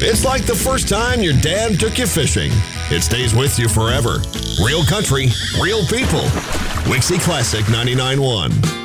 It's like the first time your dad took you fishing. It stays with you forever. Real country, real people. Wixie Classic 99.1.